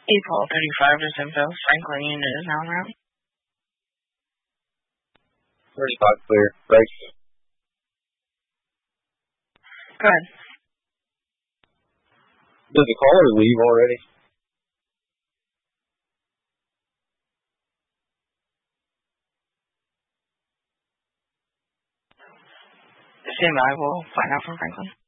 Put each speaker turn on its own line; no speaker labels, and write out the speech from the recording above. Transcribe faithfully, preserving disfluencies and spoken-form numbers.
April thirty-five to Simcoe, Franklin unit is now around.
thirty-five clear. Right.
Go ahead.
Did the caller leave already?
Stand by, we'll find out from Franklin.